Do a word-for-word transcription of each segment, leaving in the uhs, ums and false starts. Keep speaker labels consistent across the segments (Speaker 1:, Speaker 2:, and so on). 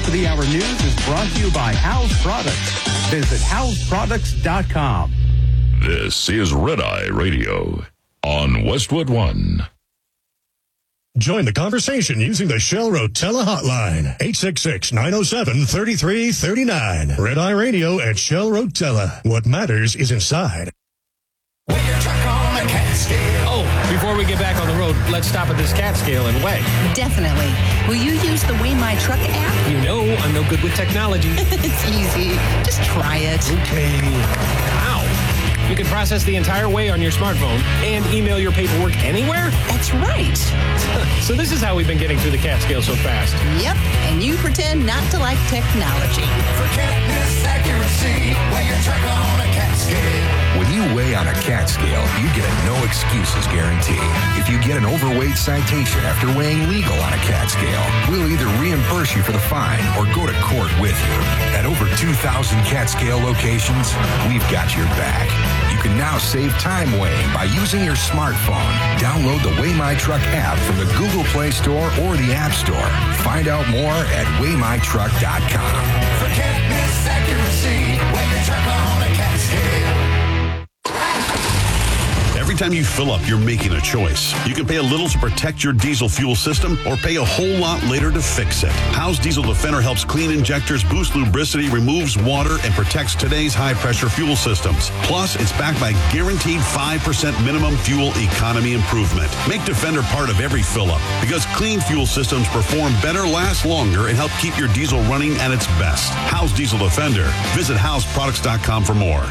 Speaker 1: of the hour news is brought to you by House Products. Visit house products dot com.
Speaker 2: This is Red Eye Radio on Westwood One.
Speaker 3: Join the conversation using the Shell Rotella hotline, eight six six, nine oh seven, three three three nine. Red Eye Radio at Shell Rotella. What matters is inside.
Speaker 4: Weigh your truck on a cat scale.
Speaker 5: Oh, before we get back on the road, let's stop at this cat scale and weigh.
Speaker 6: Definitely. Will you use the Weigh My Truck app?
Speaker 5: You know I'm no good with technology.
Speaker 6: It's easy. Just try it.
Speaker 5: Okay. Wow. You can process the entire weigh on your smartphone and email your paperwork anywhere?
Speaker 6: That's right.
Speaker 5: So this is how we've been getting through the cat scale so fast.
Speaker 6: Yep. And you pretend not to like technology.
Speaker 4: For catness accuracy, weigh your truck on a cat scale.
Speaker 7: When you weigh on a cat scale, you get a no excuses guarantee. If you get an overweight citation after weighing legal on a cat scale, we'll either reimburse you for the fine or go to court with you. At over two thousand cat scale locations, we've got your back. You can now save time weighing by using your smartphone. Download the Weigh My Truck app from the Google Play Store or the App Store. Find out more at weigh my truck dot com.
Speaker 4: For catness accuracy, weigh your truck on a cat scale.
Speaker 8: Every time you fill up, you're making a choice. You can pay a little to protect your diesel fuel system or pay a whole lot later to fix it. House Diesel Defender helps clean injectors, boost lubricity, removes water, and protects today's high-pressure fuel systems. Plus, it's backed by guaranteed five percent minimum fuel economy improvement. Make Defender part of every fill-up because clean fuel systems perform better, last longer, and help keep your diesel running at its best. House Diesel Defender. Visit house products dot com for more.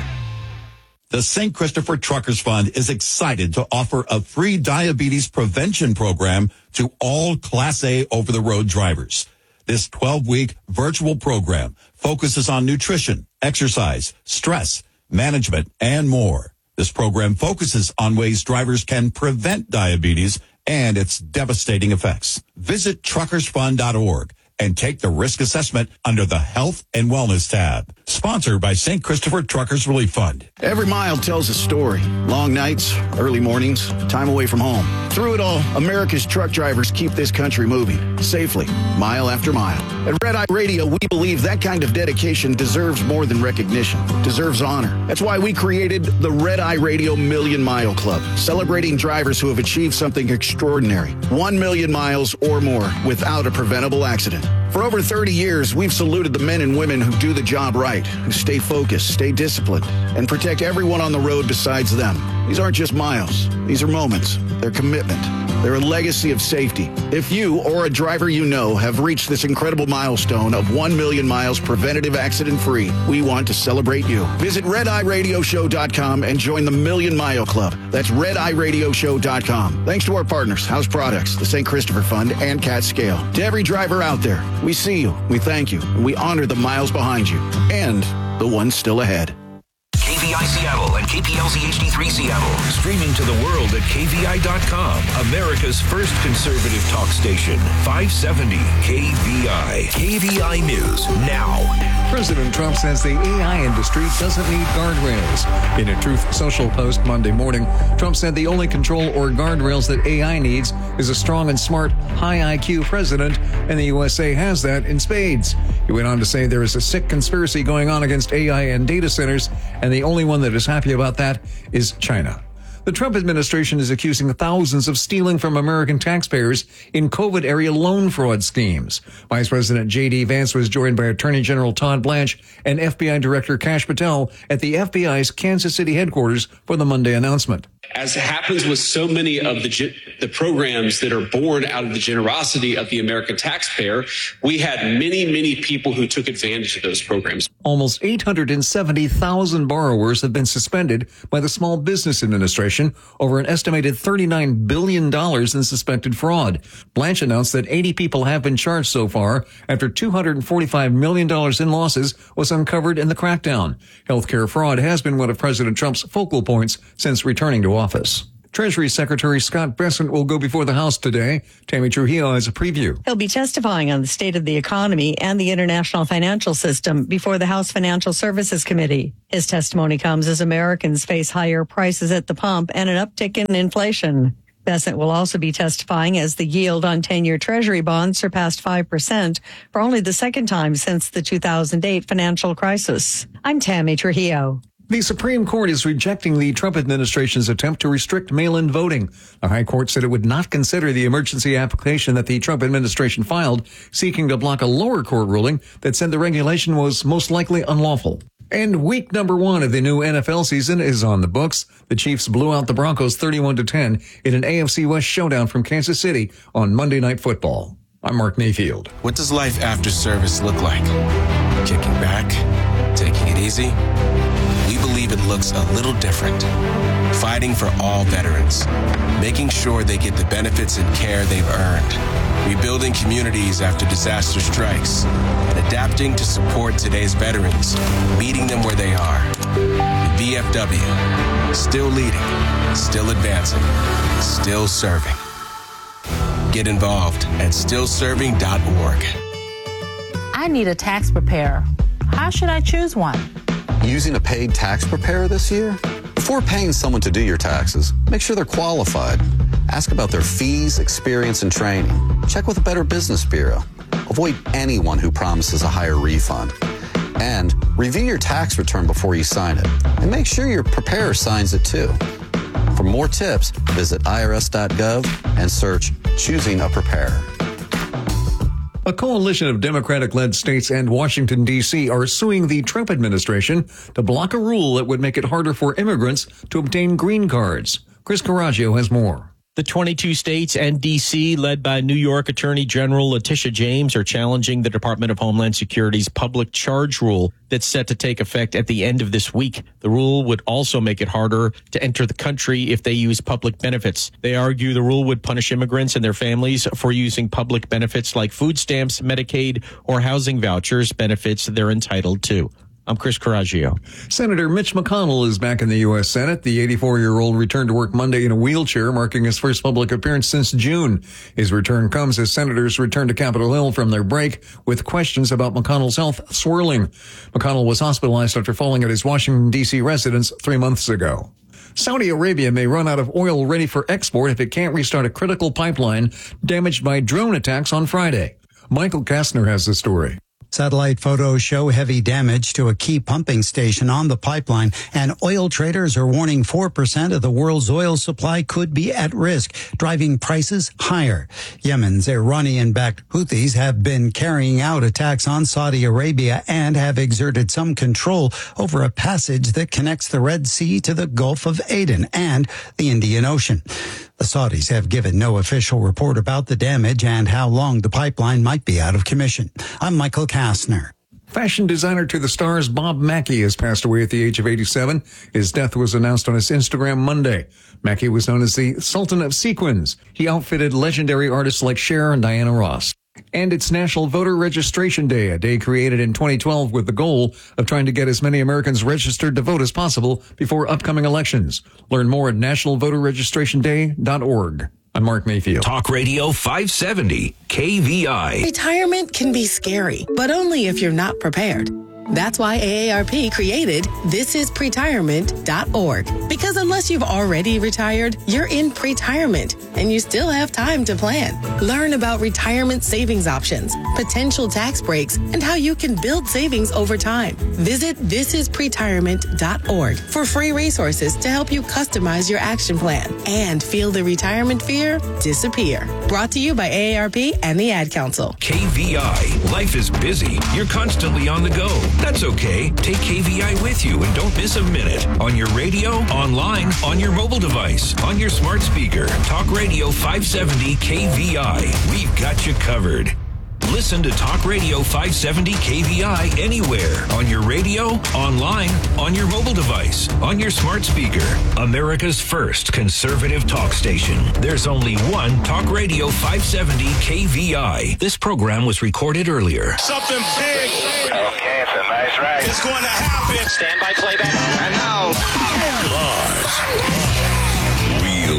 Speaker 9: The Saint Christopher Truckers Fund is excited to offer a free diabetes prevention program to all Class A over-the-road drivers. This twelve-week virtual program focuses on nutrition, exercise, stress, management, and more. This program focuses on ways drivers can prevent diabetes and its devastating effects. Visit truckers fund dot org and take the risk assessment under the Health and Wellness tab. Sponsored by Saint Christopher Truckers Relief Fund.
Speaker 10: Every mile tells a story. Long nights, early mornings, time away from home. Through it all, America's truck drivers keep this country moving safely, mile after mile. At Red Eye Radio, we believe that kind of dedication deserves more than recognition, deserves honor. That's why we created the Red Eye Radio Million Mile Club, celebrating drivers who have achieved something extraordinary. One million miles or more without a preventable accident. For over thirty years, we've saluted the men and women who do the job right, who stay focused, stay disciplined, and protect everyone on the road besides them. These aren't just miles. These are moments. They're commitment. They're a legacy of safety. If you or a driver you know have reached this incredible milestone of one million miles preventative accident-free, we want to celebrate you. Visit red eye radio show dot com and join the Million Mile Club. That's red eye radio show dot com. Thanks to our partners, House Products, the Saint Christopher Fund, and Cat Scale. To every driver out there, we see you, we thank you, and we honor the miles behind you and the ones still ahead.
Speaker 11: K V I Seattle and K P L Z H D three Seattle. Streaming to the world at K V I dot com. America's first conservative talk station. five seventy K V I. K V I News now.
Speaker 12: President Trump says the A I industry doesn't need guardrails. In a Truth Social post Monday morning, Trump said the only control or guardrails that A I needs is a strong and smart, high I Q president, and the U S A has that in spades. He went on to say there is a sick conspiracy going on against A I and data centers, and the only one that is happy about that is China. The Trump administration is accusing thousands of stealing from American taxpayers in COVID-era loan fraud schemes. Vice President J D. Vance was joined by Attorney General Todd Blanche and F B I Director Kash Patel at the F B I's Kansas City headquarters for the Monday announcement.
Speaker 13: As happens with so many of the the programs that are born out of the generosity of the American taxpayer, we had many, many people who took advantage of those programs.
Speaker 12: Almost eight hundred seventy thousand borrowers have been suspended by the Small Business Administration over an estimated thirty-nine billion dollars in suspected fraud. Blanche announced that eighty people have been charged so far after two hundred forty-five million dollars in losses was uncovered in the crackdown. Healthcare fraud has been one of President Trump's focal points since returning to office. Treasury Secretary Scott Bessent will go before the House today. Tammy Trujillo has a preview.
Speaker 14: He'll be testifying on the state of the economy and the international financial system before the House Financial Services Committee. His testimony comes as Americans face higher prices at the pump and an uptick in inflation. Bessent will also be testifying as the yield on ten-year Treasury bonds surpassed five percent for only the second time since the two thousand eight financial crisis. I'm Tammy Trujillo.
Speaker 12: The Supreme Court is rejecting the Trump administration's attempt to restrict mail-in voting. The High Court said it would not consider the emergency application that the Trump administration filed, seeking to block a lower court ruling that said the regulation was most likely unlawful. And week number one of the new N F L season is on the books. The Chiefs blew out the Broncos thirty-one to ten in an A F C West showdown from Kansas City on Monday Night Football. I'm Mark Mayfield.
Speaker 15: What does life after service look like? Kicking back? Taking it easy? We believe it looks a little different. Fighting for all veterans. Making sure they get the benefits and care they've earned. Rebuilding communities after disaster strikes. And adapting to support today's veterans. Meeting them where they are. V F W. Still leading. Still advancing. Still serving. Get involved at still serving dot org.
Speaker 16: I need a tax preparer. How should I choose one?
Speaker 17: Using a paid tax preparer this year? Before paying someone to do your taxes, make sure they're qualified. Ask about their fees, experience, and training. Check with a Better Business Bureau. Avoid anyone who promises a higher refund. And review your tax return before you sign it. And make sure your preparer signs it too. For more tips, visit I R S dot gov and search Choosing a Preparer.
Speaker 12: A coalition of Democratic-led states and Washington, D C are suing the Trump administration to block a rule that would make it harder for immigrants to obtain green cards. Chris Caraggio has more.
Speaker 5: The twenty-two states and D C, led by New York Attorney General Letitia James, are challenging the Department of Homeland Security's public charge rule that's set to take effect at the end of this week. The rule would also make it harder to enter the country if they use public benefits. They argue the rule would punish immigrants and their families for using public benefits like food stamps, Medicaid, or housing vouchers, benefits they're entitled to. I'm Chris Caraggio.
Speaker 12: Senator Mitch McConnell is back in the U S Senate. The eighty-four-year-old returned to work Monday in a wheelchair, marking his first public appearance since June. His return comes as senators return to Capitol Hill from their break with questions about McConnell's health swirling. McConnell was hospitalized after falling at his Washington, D C residence three months ago. Saudi Arabia may run out of oil ready for export if it can't restart a critical pipeline damaged by drone attacks on Friday. Michael Kastner has the story.
Speaker 18: Satellite photos show heavy damage to a key pumping station on the pipeline, and oil traders are warning four percent of the world's oil supply could be at risk, driving prices higher. Yemen's Iranian-backed Houthis have been carrying out attacks on Saudi Arabia and have exerted some control over a passage that connects the Red Sea to the Gulf of Aden and the Indian Ocean. The Saudis have given no official report about the damage and how long the pipeline might be out of commission. I'm Michael Kastner.
Speaker 12: Fashion designer to the stars Bob Mackie has passed away at the age of eighty-seven. His death was announced on his Instagram Monday. Mackie was known as the Sultan of Sequins. He outfitted legendary artists like Cher and Diana Ross. And it's National Voter Registration Day, a day created in twenty twelve with the goal of trying to get as many Americans registered to vote as possible before upcoming elections. Learn more at national voter registration day dot org. I'm Mark Mayfield.
Speaker 11: Talk Radio five seventy, K V I.
Speaker 19: Retirement can be scary, but only if you're not prepared. That's why A A R P created this is pretirement dot org. Because unless you've already retired, you're in pretirement and you still have time to plan. Learn about retirement savings options, potential tax breaks, and how you can build savings over time. Visit this is pretirement dot org for free resources to help you customize your action plan and feel the retirement fear disappear. Brought to you by A A R P and the Ad Council.
Speaker 11: K V I. Life is busy. You're constantly on the go. That's okay. Take K V I with you and don't miss a minute. On your radio, online, on your mobile device, on your smart speaker. Talk Radio five seventy K V I. We've got you covered. Listen to Talk Radio five seventy K V I anywhere. On your radio, online, on your mobile device, on your smart speaker. America's first conservative talk station. There's only one Talk Radio five seventy K V I. This program was recorded earlier.
Speaker 4: Something big. Okay, it's a nice ride. It's going to happen. Stand by playback. And now.
Speaker 2: Live. Wheel ready.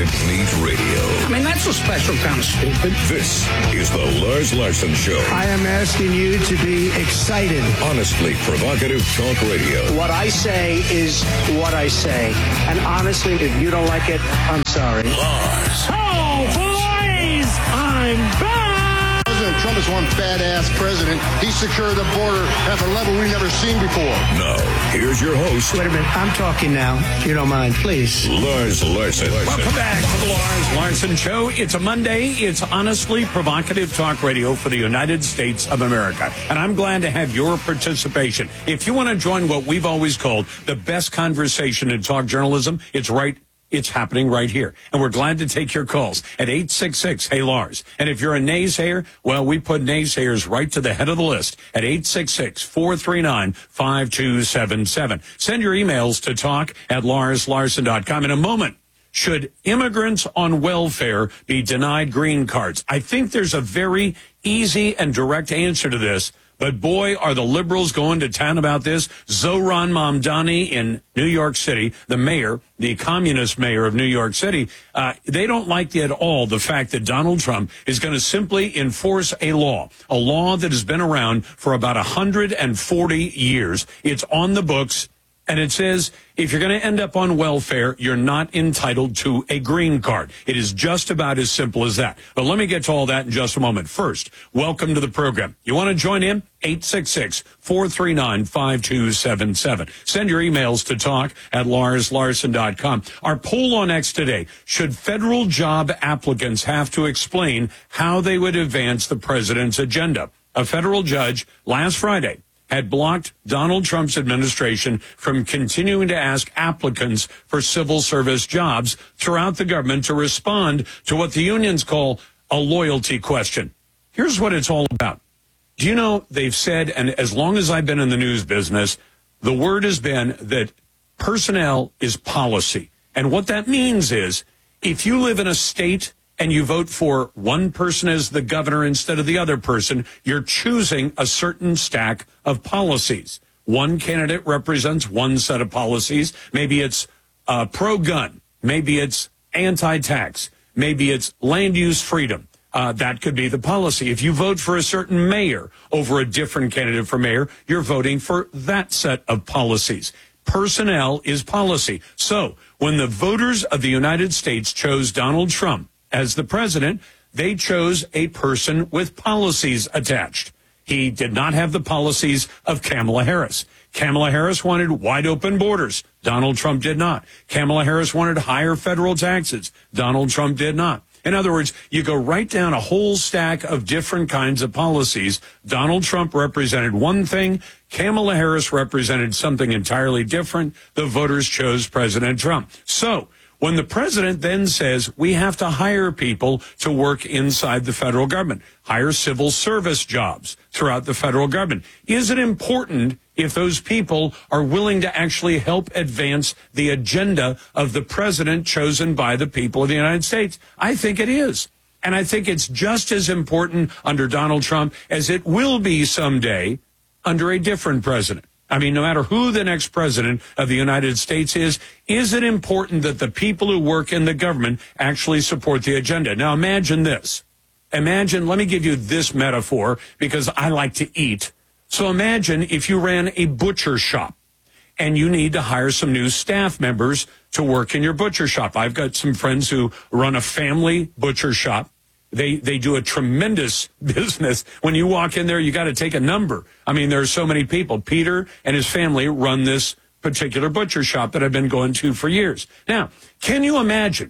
Speaker 11: American News Radio.
Speaker 20: I mean, that's a special kind of stupid.
Speaker 11: This is the Lars Larson Show.
Speaker 20: I am asking you to be excited.
Speaker 11: Honestly provocative talk radio.
Speaker 20: What I say is what I say. And honestly, if you don't like it, I'm sorry.
Speaker 11: Lars.
Speaker 20: Oh, boys! I'm back!
Speaker 21: President Trump is one badass president. He secured the border at a level we've never seen before.
Speaker 11: Now, here's your host.
Speaker 20: Wait a minute. I'm talking now. If you don't mind, please.
Speaker 11: Lars Larson.
Speaker 22: Welcome back to the Lars Larson Show. It's a Monday. It's honestly provocative talk radio for the United States of America. And I'm glad to have your participation. If you want to join what we've always called the best conversation in talk journalism, it's right It's happening right here. And we're glad to take your calls at eight six six, hey Lars. And if you're a naysayer, well, we put naysayers right to the head of the list at eight six six, four three nine, five two seven seven. Send your emails to talk at lars larson dot com. In a moment, should immigrants on welfare be denied green cards? I think there's a very easy and direct answer to this. But boy, are the liberals going to town about this. Zohran Mamdani in New York City, the mayor, the communist mayor of New York City, uh, they don't like at all the fact that Donald Trump is going to simply enforce a law, a law that has been around for about one hundred forty years. It's on the books. And it says, if you're going to end up on welfare, you're not entitled to a green card. It is just about as simple as that. But let me get to all that in just a moment. First, welcome to the program. You want to join in? eight six six, four three nine, five two seven seven. Send your emails to talk at lars larson dot com. Our poll on X today, should federal job applicants have to explain how they would advance the president's agenda? A federal judge last Friday had blocked Donald Trump's administration from continuing to ask applicants for civil service jobs throughout the government to respond to what the unions call a loyalty question. Here's what it's all about. Do you know, they've said, and as long as I've been in the news business, the word has been that personnel is policy. And what that means is, if you live in a state and you vote for one person as the governor instead of the other person, you're choosing a certain stack of policies. One candidate represents one set of policies. Maybe it's uh, pro-gun. Maybe it's anti-tax. Maybe it's land use freedom. Uh, that could be the policy. If you vote for a certain mayor over a different candidate for mayor, you're voting for that set of policies. Personnel is policy. So when the voters of the United States chose Donald Trump as the president, they chose a person with policies attached. He did not have the policies of Kamala Harris. Kamala Harris wanted wide open borders. Donald Trump did not. Kamala Harris wanted higher federal taxes. Donald Trump did not. In other words, you go right down a whole stack of different kinds of policies. Donald Trump represented one thing. Kamala Harris represented something entirely different. The voters chose President Trump. So when the president then says we have to hire people to work inside the federal government, hire civil service jobs throughout the federal government, is it important if those people are willing to actually help advance the agenda of the president chosen by the people of the United States? I think it is. And I think it's just as important under Donald Trump as it will be someday under a different president. I mean, no matter who the next president of the United States is, is it important that the people who work in the government actually support the agenda? Now, imagine this. Imagine, let me give you this metaphor because I like to eat. So imagine if you ran a butcher shop and you need to hire some new staff members to work in your butcher shop. I've got some friends who run a family butcher shop. They they do a tremendous business. When you walk in there, you got to take a number. I mean, there are so many people. Peter and his family run this particular butcher shop that I've been going to for years. Now, can you imagine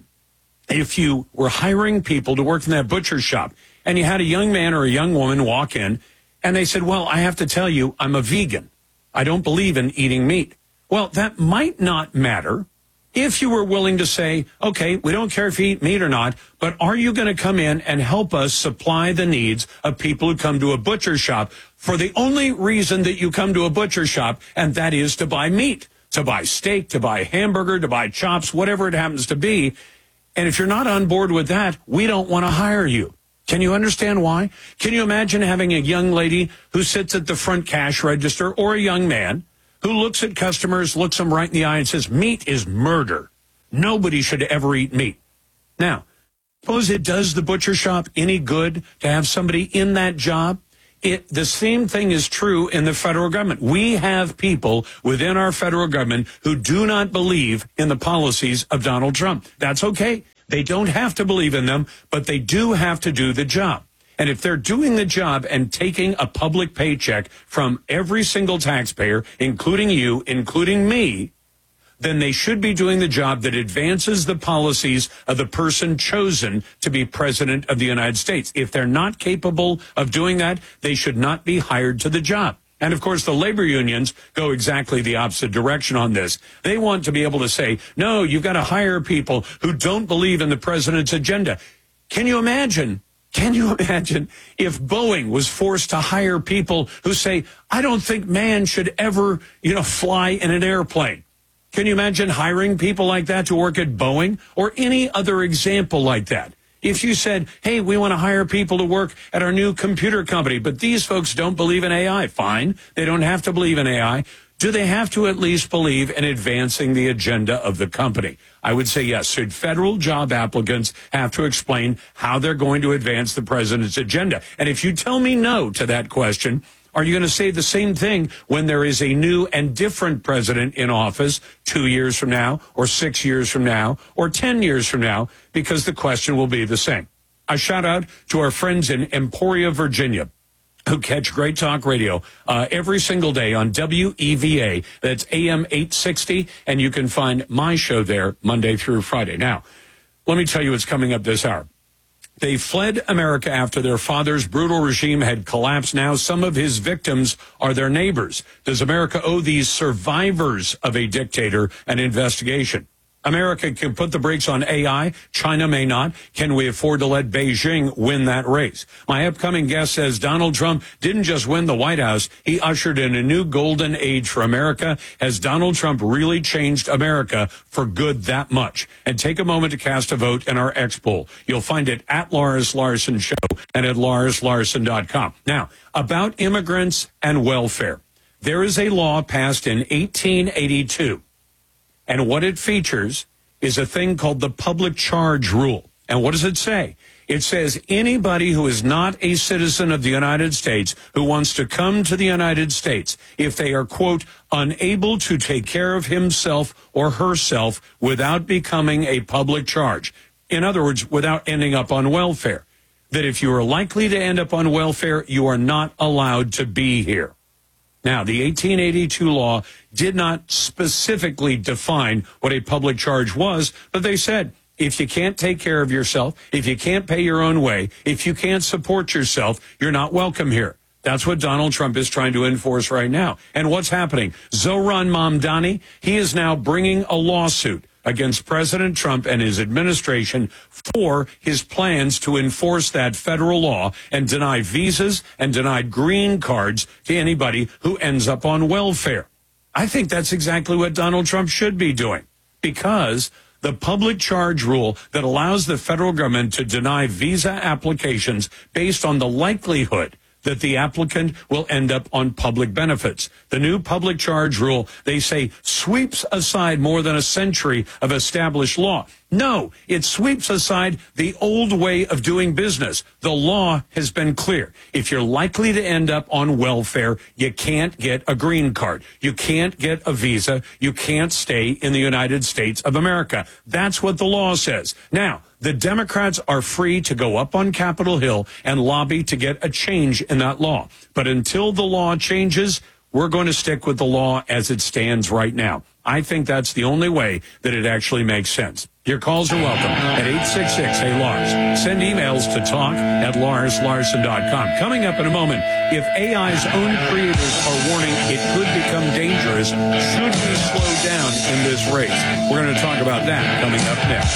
Speaker 22: if you were hiring people to work in that butcher shop and you had a young man or a young woman walk in and they said, well, I have to tell you, I'm a vegan. I don't believe in eating meat. Well, that might not matter if you were willing to say, okay, we don't care if you eat meat or not, but are you going to come in and help us supply the needs of people who come to a butcher shop for the only reason that you come to a butcher shop, and that is to buy meat, to buy steak, to buy hamburger, to buy chops, whatever it happens to be. And if you're not on board with that, we don't want to hire you. Can you understand why? Can you imagine having a young lady who sits at the front cash register, or a young man who looks at customers, looks them right in the eye and says, meat is murder. Nobody should ever eat meat. Now, suppose it does the butcher shop any good to have somebody in that job? It, the same thing is true in the federal government. We have people within our federal government who do not believe in the policies of Donald Trump. That's okay. They don't have to believe in them, but they do have to do the job. And if they're doing the job and taking a public paycheck from every single taxpayer, including you, including me, then they should be doing the job that advances the policies of the person chosen to be president of the United States. If they're not capable of doing that, they should not be hired to the job. And of course, the labor unions go exactly the opposite direction on this. They want to be able to say, no, you've got to hire people who don't believe in the president's agenda. Can you imagine? Can you imagine if Boeing was forced to hire people who say, I don't think man should ever, you know, fly in an airplane? Can you imagine hiring people like that to work at Boeing or any other example like that? If you said, hey, we want to hire people to work at our new computer company, but these folks don't believe in A I, fine. They don't have to believe in A I. Do they have to at least believe in advancing the agenda of the company? I would say yes. Should federal job applicants have to explain how they're going to advance the president's agenda? And if you tell me no to that question, are you going to say the same thing when there is a new and different president in office two years from now or six years from now or ten years from now? Because the question will be the same. A shout out to our friends in Emporia, Virginia, who catch Great Talk Radio uh, every single day on W E V A. That's A M eight sixty, and you can find my show there Monday through Friday. Now, let me tell you what's coming up this hour. They fled America after their father's brutal regime had collapsed. Now some of his victims are their neighbors. Does America owe these survivors of a dictator an investigation? America can put the brakes on A I. China may not. Can we afford to let Beijing win that race? My upcoming guest says Donald Trump didn't just win the White House. He ushered in a new golden age for America. Has Donald Trump really changed America for good that much? And take a moment to cast a vote in our X poll. You'll find it at Lars Larson Show and at lars larson dot com. Now, about immigrants and welfare. There is a law passed in eighteen eighty-two. And what it features is a thing called the public charge rule. And what does it say? It says anybody who is not a citizen of the United States who wants to come to the United States, if they are, quote, unable to take care of himself or herself without becoming a public charge. In other words, without ending up on welfare. That if you are likely to end up on welfare, you are not allowed to be here. Now, the eighteen eighty-two law did not specifically define what a public charge was, but they said, if you can't take care of yourself, if you can't pay your own way, if you can't support yourself, you're not welcome here. That's what Donald Trump is trying to enforce right now. And what's happening? Zohran Mamdani, he is now bringing a lawsuit against President Trump and his administration for his plans to enforce that federal law and deny visas and deny green cards to anybody who ends up on welfare. I think that's exactly what Donald Trump should be doing, because the public charge rule that allows the federal government to deny visa applications based on the likelihood that the applicant will end up on public benefits. The new public charge rule, they say, sweeps aside more than a century of established law. No, it sweeps aside the old way of doing business. The law has been clear. If you're likely to end up on welfare, you can't get a green card. You can't get a visa. You can't stay in the United States of America. That's what the law says. Now, the Democrats are free to go up on Capitol Hill and lobby to get a change in that law. But until the law changes, we're going to stick with the law as it stands right now. I think that's the only way that it actually makes sense. Your calls are welcome at eight six six, hey Lars. Send emails to talk at lars larson dot com. Coming up in a moment, if A I's own creators are warning it could become dangerous, should we slow down in this race? We're going to talk about that coming up next.